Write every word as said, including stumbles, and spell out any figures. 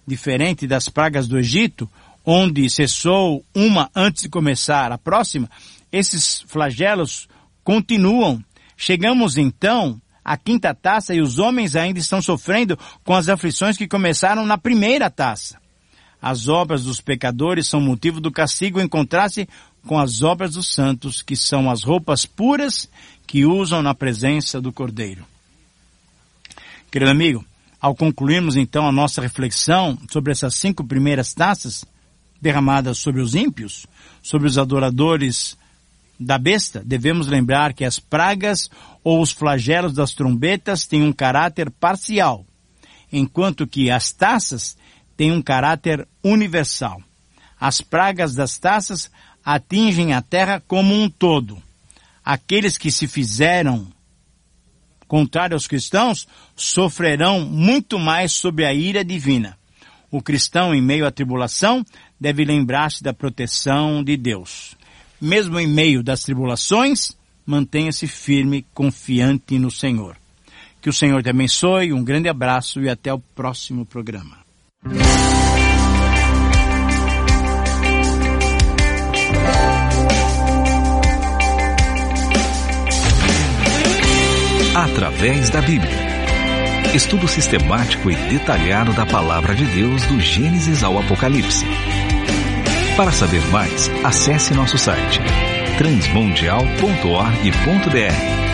Diferente das pragas do Egito, onde cessou uma antes de começar a próxima, esses flagelos continuam. Chegamos então à quinta taça e os homens ainda estão sofrendo com as aflições que começaram na primeira taça. As obras dos pecadores são motivo do castigo em contraste com as obras dos santos, que são as roupas puras que usam na presença do Cordeiro. Querido amigo, ao concluirmos então a nossa reflexão sobre essas cinco primeiras taças derramadas sobre os ímpios, sobre os adoradores da besta, devemos lembrar que as pragas ou os flagelos das trombetas têm um caráter parcial, enquanto que as taças têm um caráter universal. As pragas das taças atingem a terra como um todo. Aqueles que se fizeram contrário aos cristãos sofrerão muito mais sob a ira divina. O cristão, em meio à tribulação, deve lembrar-se da proteção de Deus. Mesmo em meio das tribulações, mantenha-se firme, confiante no Senhor. Que o Senhor te abençoe, um grande abraço e até o próximo programa. Através da Bíblia. Estudo sistemático e detalhado da Palavra de Deus do Gênesis ao Apocalipse. Para saber mais, acesse nosso site transmundial ponto org ponto br.